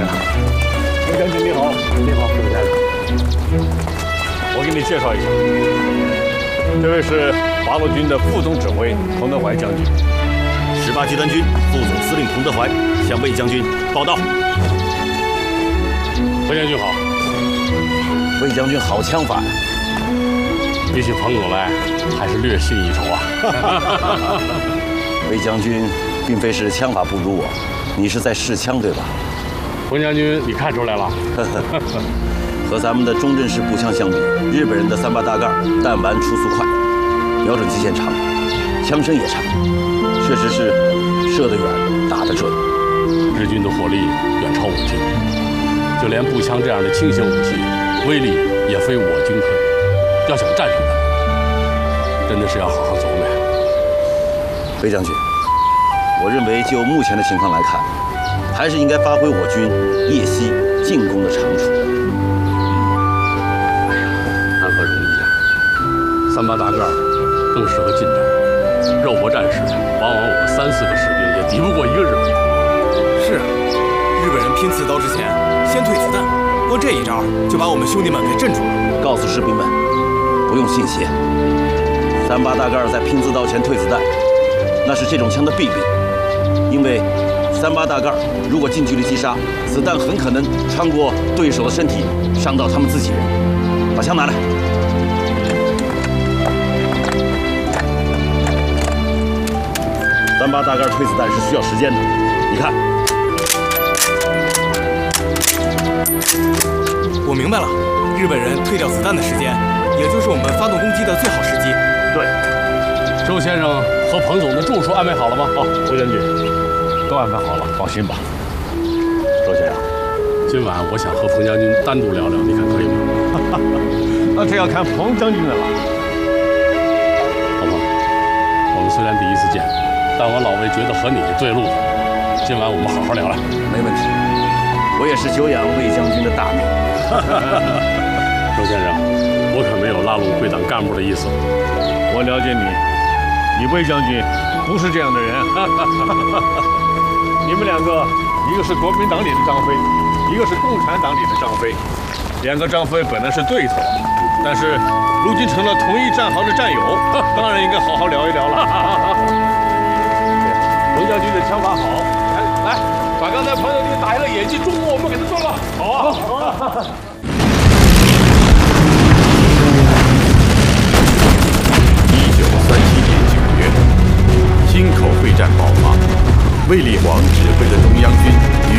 冯将军你好，你好，冯先生。我给你介绍一下，这位是八路军的副总指挥彭德怀将军。 18集团军副总司令彭德怀向魏将军报道。 魏将军好。 魏将军好枪法呀！ 比起彭总来，还是略逊一筹啊。 魏将军并非是枪法不如我，你是在试枪对吧？ 冯将军，你看出来了。 和咱们的中正式步枪相比，日本人的38大盖弹丸出速快，瞄准基线长，枪声也长，确实是射得远，打得准。 日军的火力远超我军，就连步枪这样的轻型武器，威力也非我军可比。要想战胜他们，真的是要好好琢磨呀。 魏将军，我认为就目前的情况来看，还是应该发挥我军夜袭进攻的长处。 谈何容易啊！38大盖更适合近战，肉搏战士往往我们3、4个士兵也敌不过一个日本人。 是啊，日本人拼刺刀之前先退子弹，光这一招就把我们兄弟们给镇住了。 告诉士兵们，不用信邪。38大盖在拼刺刀前退子弹，那是这种枪的弊病。因为38大盖如果近距离击杀，子弹很可能穿过对手的身体，伤到他们自己人。把枪拿来。38大盖退子弹是需要时间的，你看。 我明白了，日本人退掉子弹的时间，也就是我们发动攻击的最好时机。 对，周先生和彭总的住处安排好了吗？好，周将军，都安排好了，放心吧。周先生，今晚我想和彭将军单独聊聊，你看可以吗？那这要看彭将军的了。好吧，我们虽然第一次见，但我老魏觉得和你对路子。今晚我们好好聊聊。 没问题，我也是久仰魏将军的大名。 周先生，我可没有拉拢贵党干部的意思。我了解你，你魏将军不是这样的人。你们两个，一个是国民党里的张飞，一个是共产党里的张飞，两个张飞本来是对头，但是如今成了同一战壕的战友，当然应该好好聊一聊了。彭将军的枪法好，来，把刚才彭将军打下的野鸡，中午我们给他做了。好啊，好啊。 1937年9月，忻口会战爆发，卫立煌指挥的